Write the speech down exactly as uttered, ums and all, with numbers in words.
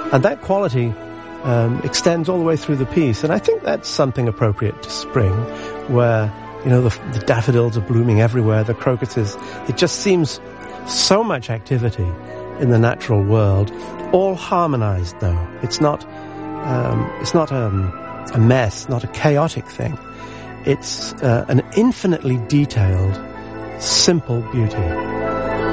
And that quality um, extends all the way through the piece. And I think that's something appropriate to spring, where, you know, the, the daffodils are blooming everywhere, the crocuses. It just seems so much activity in the natural world, all harmonized though. It's not, um, it's not um, a mess, not a chaotic thing. It's uh, an infinitely detailed, simple beauty.